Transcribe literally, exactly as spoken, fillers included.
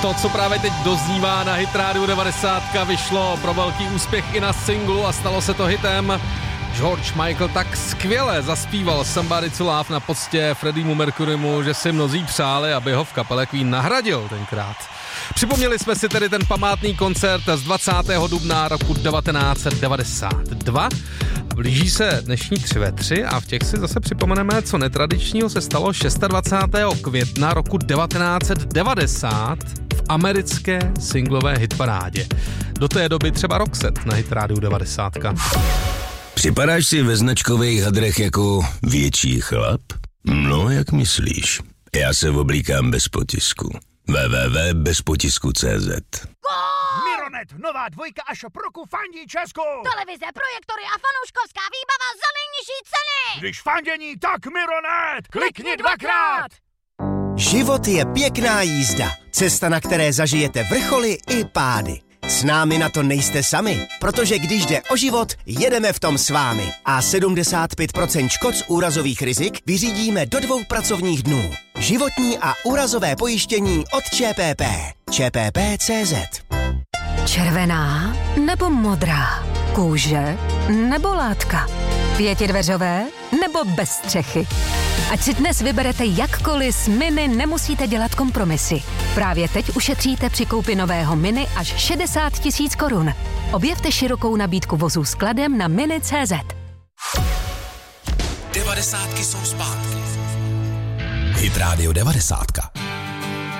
To, co právě teď doznívá na Hit rádiu devadesát, vyšlo pro velký úspěch i na singlu a stalo se to hitem. George Michael tak skvěle zaspíval Somebody to Love na poctě Freddímu Mercurymu, že si mnozí přáli, aby ho v kapele Queen nahradil tenkrát. Připomněli jsme si tedy ten památný koncert z dvacátého dubna roku devatenáct set devadesát dva. Blíží se dnešní tři ve tři a v těch si zase připomeneme, co netradičního se stalo dvacátého šestého května roku devatenáct set devadesát v americké singlové hitparádě. Do té doby třeba Roxette na Hit rádiu devadesát. Připadáš si ve značkových hadrech jako větší chlap? No, jak myslíš? Já se oblíkám bez potisku. w w w tečka bez potisku tečka c z. Mironet, nová dvojka a shop roku fandí Česku. Televize, projektory a fanouškovská výbava za nejnižší ceny. Když fandění, tak Mironet. Klikni dvakrát. Život je pěkná jízda. Cesta, na které zažijete vrcholy i pády. S námi na to nejste sami, protože když jde o život, jedeme v tom s vámi. A sedmdesát pět procent škod z úrazových rizik vyřídíme do dvou pracovních dnů. Životní a úrazové pojištění od ČPP. ČPP tečka cé zet. Červená nebo modrá? Kůže nebo látka? Pětidveřové nebo bez střechy? Ať si dnes vyberete jakkoliv, s Mini nemusíte dělat kompromisy. Právě teď ušetříte při koupi nového Mini až šedesát tisíc korun. Objevte širokou nabídku vozů s kladem na mini tečka cé zet. Devadesátky jsou zpátky. Hit rádio devadesátka.